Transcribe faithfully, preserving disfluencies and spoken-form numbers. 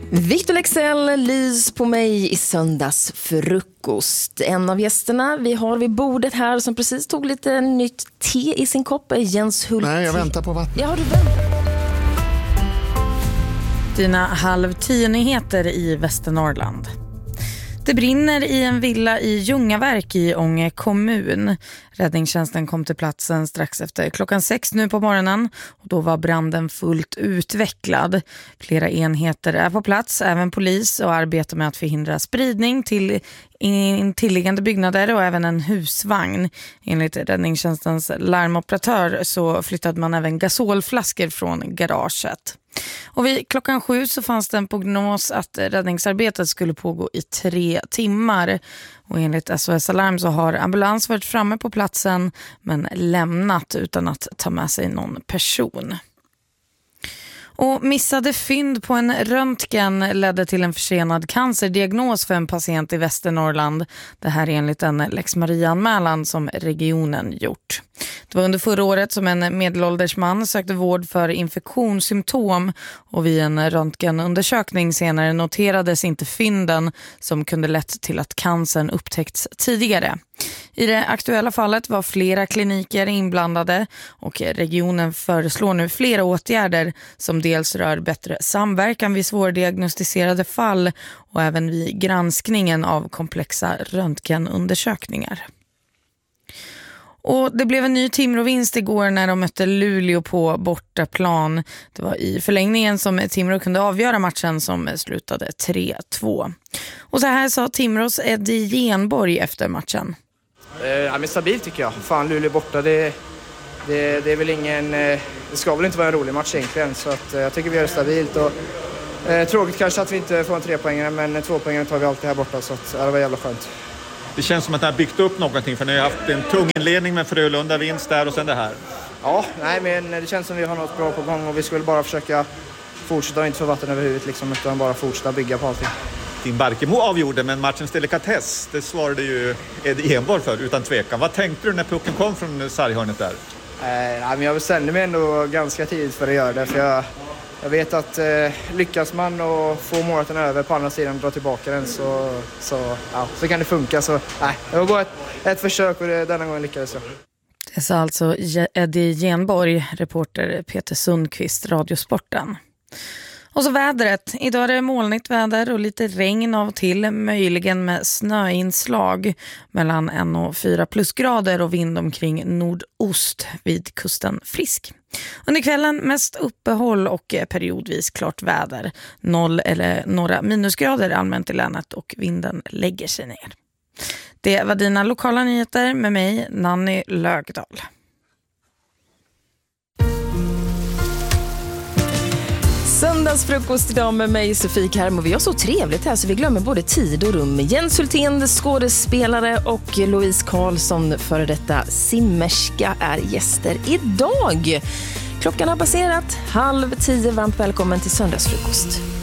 Victor Leksell lys på mig i söndags frukost. En av gästerna vi har vid bordet här som precis tog lite nytt te i sin kopp är Jens Hult. Nej, jag väntar på vatten. Ja, har du väntat? Dina halv tio nyheter i Västernorrland. Det brinner i en villa i Ljungaverk i Ånge kommun. Räddningstjänsten kom till platsen strax efter klockan sex nu på morgonen och då var branden fullt utvecklad. Flera enheter är på plats, även polis, och arbetar med att förhindra spridning till intilliggande byggnader och även en husvagn. Enligt räddningstjänstens larmoperatör så flyttade man även gasolflaskor från garaget. Och vid klockan sju så fanns det en prognos att räddningsarbetet skulle pågå i tre timmar. Och enligt S O S Alarm så har ambulans varit framme på platsen men lämnat utan att ta med sig någon person. Och missade fynd på en röntgen ledde till en försenad cancerdiagnos för en patient i Västernorrland. Det här är enligt en Lex Maria-anmälan som regionen gjort. Det var under förra året som en medelålders man sökte vård för infektionssymptom och vid en röntgenundersökning senare noterades inte fynden som kunde lett till att cancern upptäckts tidigare. I det aktuella fallet var flera kliniker inblandade och regionen föreslår nu flera åtgärder som dels rör bättre samverkan vid svårdiagnostiserade fall och även vid granskningen av komplexa röntgenundersökningar. Och det blev en ny Timrå-vinst igår när de mötte Luleå på bortaplan. Det var i förlängningen som Timrå kunde avgöra matchen som slutade tre två. Och så här sa Timrås Eddie Genborg efter matchen. Eh, ja, men stabilt tycker jag. Fan, Luleå borta, det, det, det är väl ingen... Eh, det ska väl inte vara en rolig match egentligen. Så att, eh, jag tycker vi gör det stabilt. Och, eh, tråkigt kanske att vi inte får en trepoängare, men tvåpoängare tar vi alltid här borta. Så att, ja, det var jävla skönt. Det känns som att ni har byggt upp någonting, för ni har haft en tung inledning med Frölunda vinst där och sen det här. Ja, nej, men det känns som att vi har något bra på gång och vi skulle bara försöka fortsätta och inte få vatten över huvudet liksom, utan bara fortsätta bygga på allting. Din Barkemo avgjorde, men matchens delikatess, det svarade ju Eddie Genborg för utan tvekan. Vad tänkte du när pucken kom från sarghörnet där? Eh, nej, men jag bestämde mig ändå ganska tidigt för att göra det, för jag... Jag vet att eh, lyckas man och få målet över på andra sidan och dra tillbaka den så, så, ja, så kan det funka. Så, nej, det var bara ett, ett försök och det, denna gången lyckades jag. Det sa alltså Eddie Genborg, reporter Peter Sundqvist, Radiosporten. Och så vädret. Idag är det molnigt väder och lite regn av till, möjligen med snöinslag mellan en och fyra plusgrader och vind omkring nordost vid kusten frisk. Under kvällen mest uppehåll och periodvis klart väder. Noll eller några minusgrader allmänt i länet och vinden lägger sig ner. Det var dina lokala nyheter med mig, Nanny Lögdahl. Söndagsfrukost idag med mig, Sofie Karm, och vi har så trevligt här så vi glömmer både tid och rum. Jens Hultén, skådespelare, och Louise Karlsson, före detta simmerska, är gäster idag. Klockan har passerat halv tio. Varmt välkommen till Söndagsfrukost.